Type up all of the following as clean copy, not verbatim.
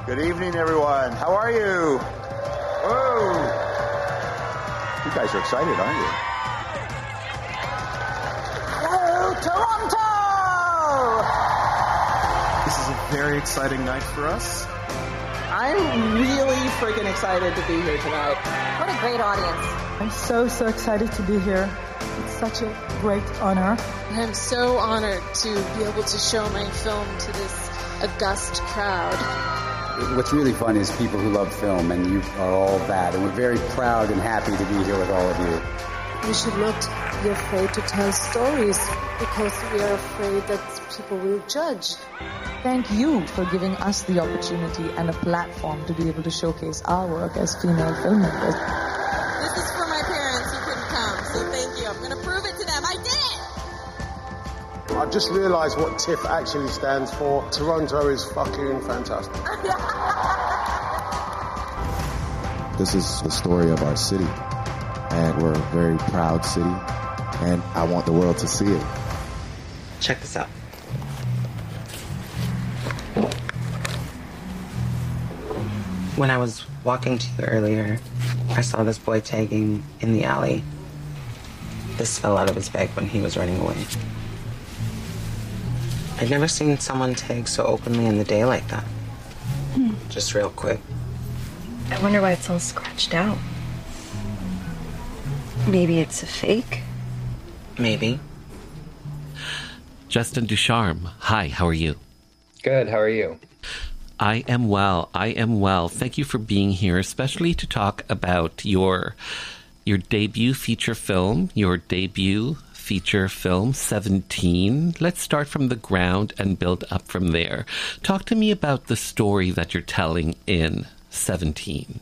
Good evening, everyone. How are you? Whoa! You guys are excited, aren't you? Hello, Toronto! This is a very exciting night for us. I'm really freaking excited to be here tonight. What a great audience. I'm so excited to be here. It's such a great honor. I'm so honored to be able to show my film to this august crowd. What's really fun is people who love film, and you are all that. And we're very proud and happy to be here with all of you. We should not be afraid to tell stories because we are afraid that people will judge. Thank you for giving us the opportunity and a platform to be able to showcase our work as female filmmakers. This is for my parents who couldn't come, so thank you. I'm going to prove it to them. I did it! I've just realised what TIFF actually stands for. Toronto is fucking fantastic. This is the story of our city, and we're a very proud city, and I want the world to see it. Check this out. When I was walking to you earlier, I saw this boy tagging in the alley. This fell out of his bag when he was running away. I'd never seen someone tag so openly in the day like that. Just real quick. I wonder why it's all scratched out. Maybe it's a fake? Maybe. Justin Ducharme, hi, how are you? Good, how are you? I am well. Thank you for being here, especially to talk about your debut feature film, 17. Let's start from the ground and build up from there. Talk to me about the story that you're telling in 17.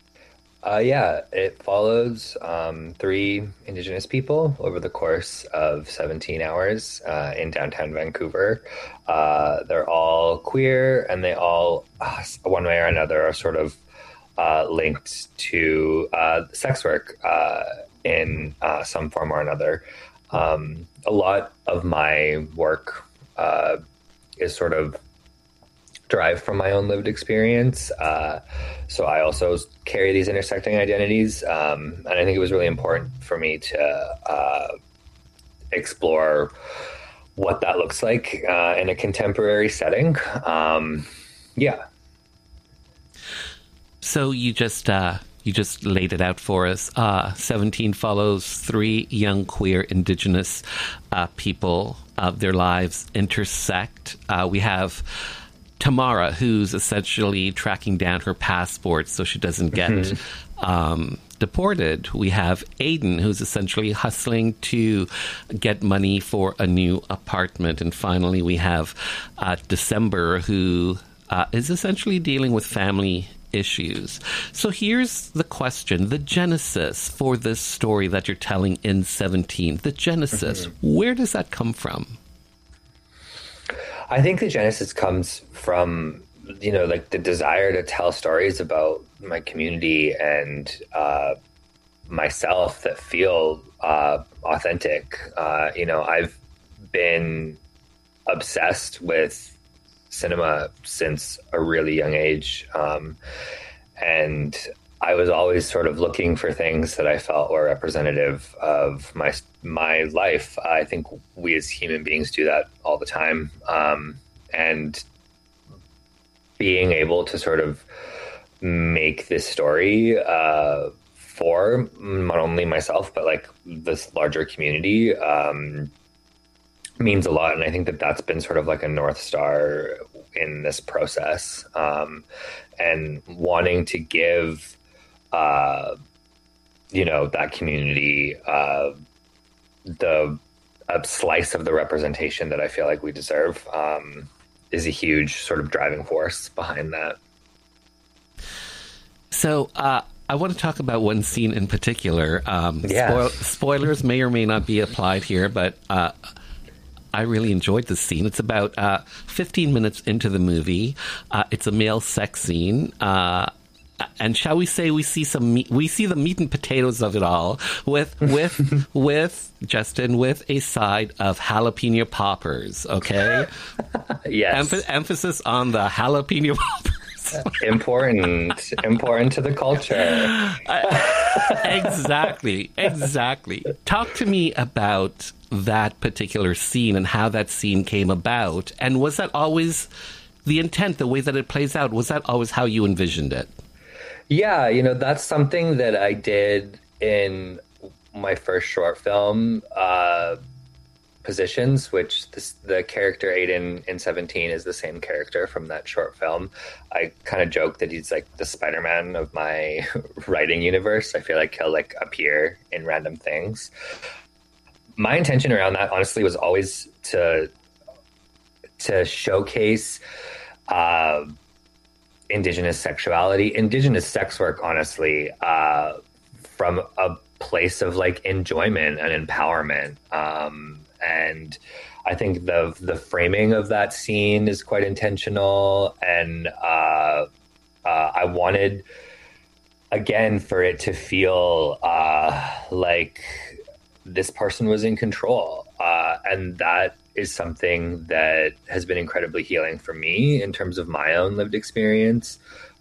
It follows 3 Indigenous people over the course of 17 hours in downtown Vancouver. They're all queer, and they all, one way or another, are sort of linked to sex work in some form or another. A lot of my work is sort of derived from my own lived experience. So I also carry these intersecting identities. And I think it was really important for me to explore what that looks like in a contemporary setting. So you just laid it out for us. 17 follows 3 young queer Indigenous people. Their lives intersect. We have Tamara, who's essentially tracking down her passport so she doesn't get deported. We have Aiden, who's essentially hustling to get money for a new apartment. And finally, we have December, who is essentially dealing with family issues. So here's the question, the genesis for this story that you're telling in 17. The genesis, where does that come from? I think the genesis comes from, the desire to tell stories about my community and myself that feel authentic. I've been obsessed with cinema since a really young age. And I was always sort of looking for things that I felt were representative of my life. I think we as human beings do that all the time. And being able to sort of make this story for not only myself, but like this larger community means a lot. And I think that that's been sort of like a North Star in this process. And wanting to give, that community a slice of the representation that I feel like we deserve is a huge sort of driving force behind that. So I want to talk about one scene in particular. Spoilers may or may not be applied here, but I really enjoyed this scene. It's about 15 minutes into the movie. It's a male sex scene. And shall we say we see the meat and potatoes of it all with Justin, with a side of jalapeno poppers, okay? Yes. Emphasis on the jalapeno poppers. important to the culture. Exactly. Talk to me about that particular scene and how that scene came about. And was that always the intent, the way that it plays out? Was that always how you envisioned it? Yeah, that's something that I did in my first short film, Positions, which the character Aiden in 17 is the same character from that short film. I kind of joke that he's like the Spider-Man of my writing universe. I feel like he'll like appear in random things. My intention around that, honestly, was always to showcase Indigenous sexuality, Indigenous sex work, honestly, from a place of like enjoyment and empowerment. And I think the framing of that scene is quite intentional. And I wanted, again, for it to feel like this person was in control. And that is something that has been incredibly healing for me in terms of my own lived experience.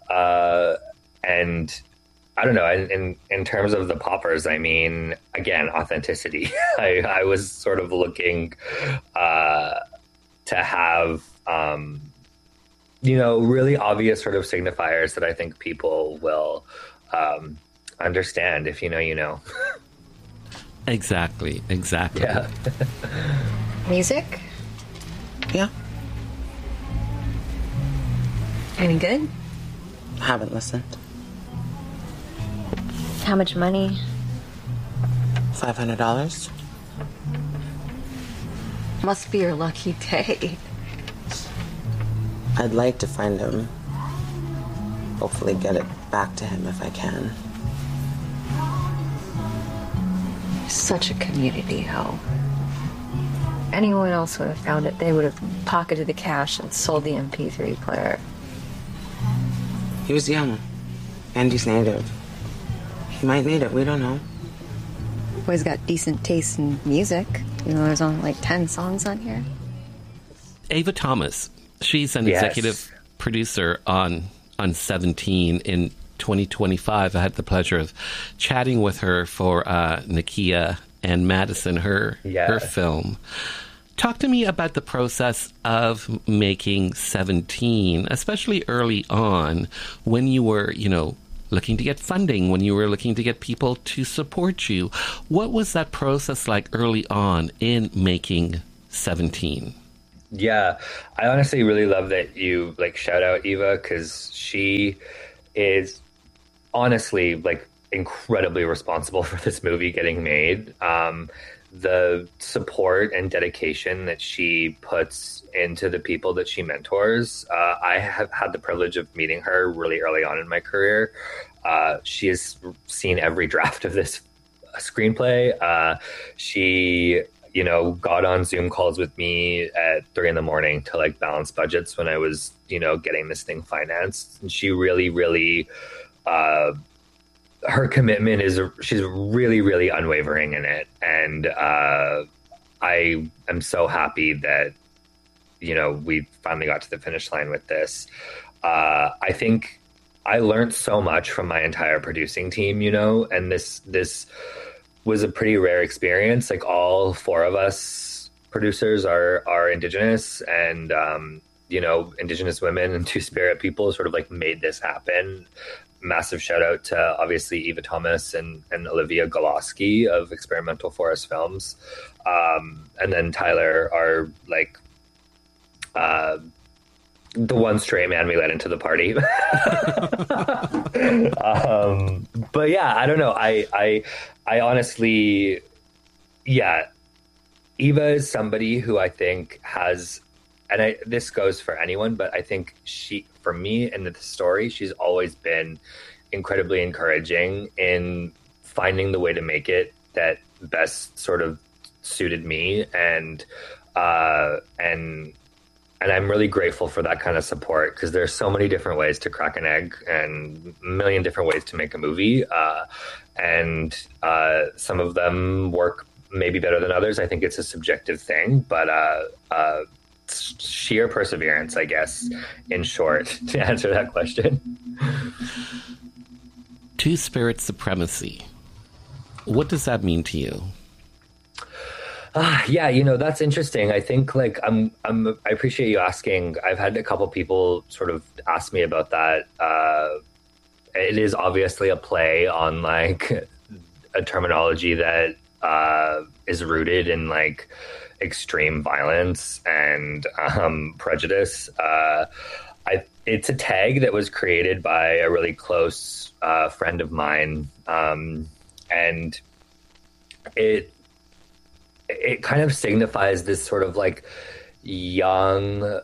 And I don't know, in terms of the poppers, I mean, again, authenticity. I was sort of looking to have, really obvious sort of signifiers that I think people will understand. If you know, you know. Exactly. Yeah. Music? Yeah. Any good? Haven't listened. How much money? $500. Must be your lucky day. I'd like to find him. Hopefully get it back to him if I can. Such a community hoe. Anyone else would have found it. They would have pocketed the cash and sold the MP3 player. He was young. And he's native. He might need it. We don't know. Well, he's got decent taste in music. There's only like 10 songs on here. Ava Thomas. She's an executive producer on 17 in 2025. I had the pleasure of chatting with her for Nakia and Madison, her film. Talk to me about the process of making 17, especially early on when you were, looking to get funding, when you were looking to get people to support you. What was that process like early on in making 17? Yeah, I honestly really love that you shout out Eva, because she is honestly incredibly responsible for this movie getting made. The support and dedication that she puts into the people that she mentors. I have had the privilege of meeting her really early on in my career. She has seen every draft of this screenplay. She, got on Zoom calls with me at 3 a.m. to balance budgets when I was, getting this thing financed. And she really, really, her commitment she's really, really unwavering in it. And I am so happy that, we finally got to the finish line with this. I think I learned so much from my entire producing team, and this was a pretty rare experience. All 4 of us producers are Indigenous, and, Indigenous women and Two-Spirit people sort of made this happen. Massive shout out to obviously Eva Thomas and Olivia Goloski of Experimental Forest Films. And then Tyler, our the one straight man we let into the party. But yeah, I don't know. I honestly, Eva is somebody who I think has, and this goes for anyone, but I think for me in the story, she's always been incredibly encouraging in finding the way to make it that best sort of suited me. And I'm really grateful for that kind of support, because there's so many different ways to crack an egg and a million different ways to make a movie. And some of them work maybe better than others. I think it's a subjective thing, but sheer perseverance, I guess, in short, to answer that question. Two-spirit supremacy. What does that mean to you? Yeah, that's interesting. I think I appreciate you asking. I've had a couple people sort of ask me about that. It is obviously a play on like a terminology that is rooted in like extreme violence and prejudice. It's a tag that was created by a really close friend of mine, and it kind of signifies this sort of like young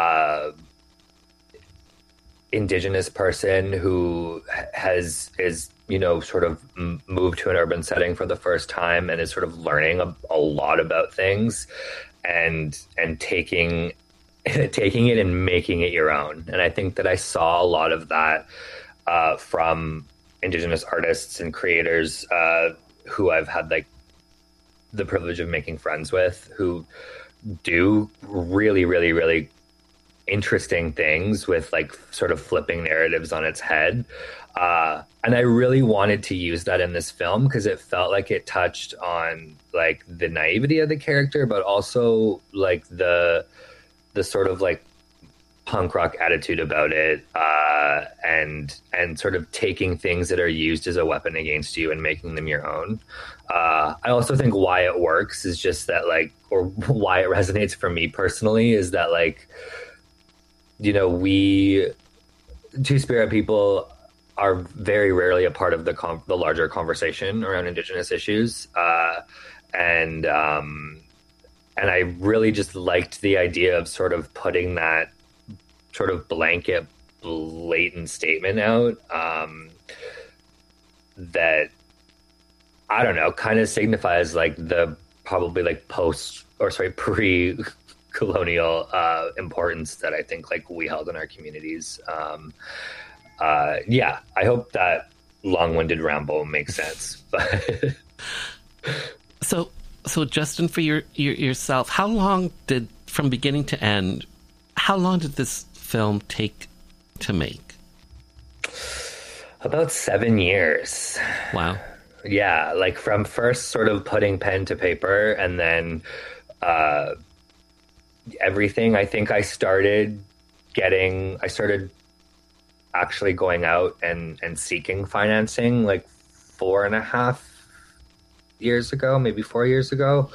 Indigenous person who is sort of moved to an urban setting for the first time and is sort of learning a lot about things and taking it and making it your own. And I think that I saw a lot of that from Indigenous artists and creators who I've had like the privilege of making friends with, who do really, really, really interesting things with like sort of flipping narratives on its head. And I really wanted to use that in this film because it felt like it touched on like the naivety of the character, but also like the sort of like punk rock attitude about it, and sort of taking things that are used as a weapon against you and making them your own. I also think why it works is just that like, or why it resonates for me personally is that like, we Two-Spirit people are very rarely a part of the larger conversation around Indigenous issues. And I really just liked the idea of sort of putting that sort of blanket, blatant statement out that, I don't know, kind of signifies like the probably like pre-colonial importance that I think like we held in our communities. Yeah, I hope that long-winded ramble makes sense. So Justin, for yourself, how long from beginning to end, how long did this film take to make? About 7 years. Wow. Yeah, like from first sort of putting pen to paper and then everything. I think I started actually going out and seeking financing like 4.5 years ago, maybe 4 years ago.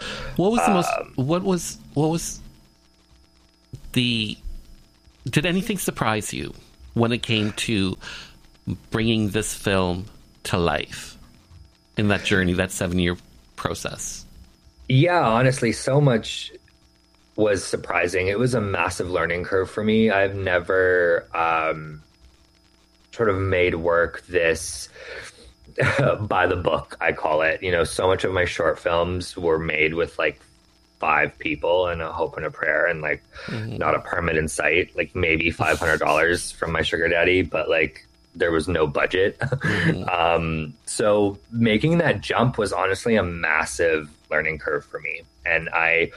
Did anything surprise you when it came to bringing this film to life in that journey, that 7-year process? Yeah, honestly, so much was surprising. It was a massive learning curve for me. I've never sort of made work this by the book, I call it. So much of my short films were made with like 5 people and a hope and a prayer and like not a permit in sight, like maybe $500 from my sugar daddy, but like there was no budget. So making that jump was honestly a massive learning curve for me. And I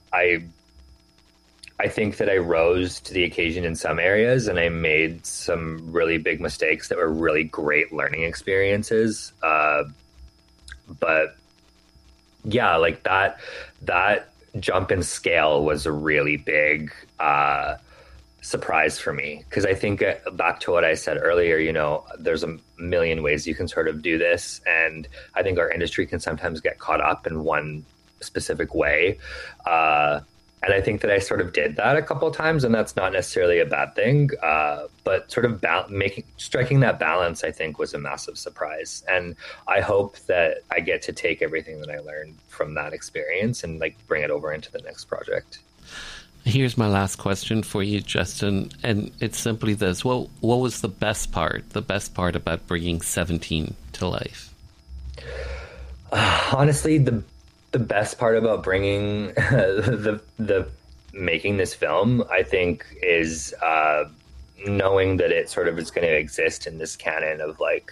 think that I rose to the occasion in some areas and I made some really big mistakes that were really great learning experiences. But yeah, like that jump in scale was a really big surprise for me. Because I think back to what I said earlier, there's a million ways you can sort of do this. And I think our industry can sometimes get caught up in one specific way. And I think that I sort of did that a couple of times, and that's not necessarily a bad thing. But sort of striking that balance, I think, was a massive surprise. And I hope that I get to take everything that I learned from that experience and like bring it over into the next project. Here's my last question for you, Justin, and it's simply this: what was the best part about bringing 17 to life? Honestly, the best part about bringing the making this film, I think, is knowing that it sort of is going to exist in this canon of like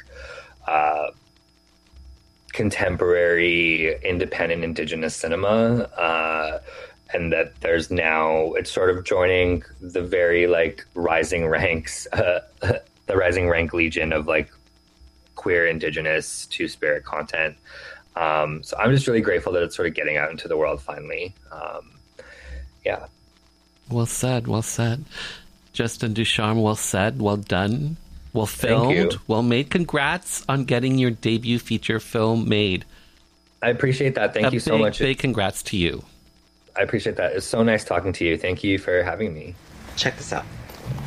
contemporary independent Indigenous cinema, and that there's now, it's sort of joining the very like rising ranks, the rising rank legion of like queer, Indigenous, Two-Spirit content. So I'm just really grateful that it's sort of getting out into the world finally. Yeah. Well said, well said. Justin Ducharme, well said, well done, well filmed, well made. Congrats on getting your debut feature film made. I appreciate that. Thank you so much. Big congrats to you. I appreciate that. It's so nice talking to you. Thank you for having me. Check this out.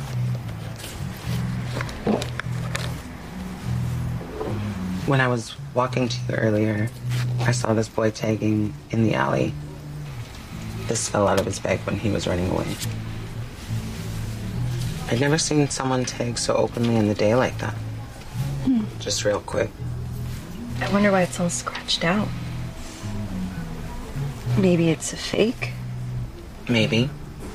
When I was walking to you earlier, I saw this boy tagging in the alley. This fell out of his bag when he was running away. I'd never seen someone tag so openly in the day like that. Just real quick. I wonder why it's all scratched out. Maybe it's a fake? Maybe.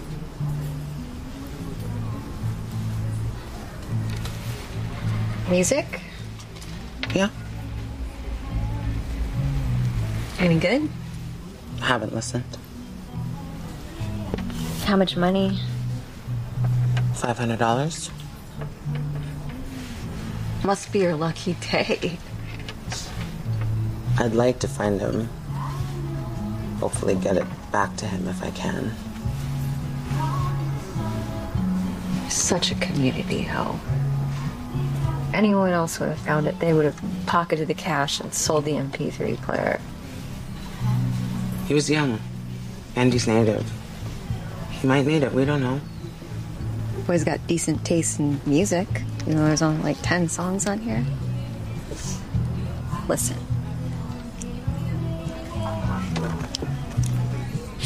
Music? Yeah. Any good? Haven't listened. How much money? $500. Must be your lucky day. I'd like to find him. Hopefully get it back to him if I can. Such a community hoe. Anyone else would have found it, they would have pocketed the cash and sold the MP3 player. He was young, and he's native. He might need it, we don't know. Boy's got decent taste in music. You know, there's only like 10 songs on here. Listen,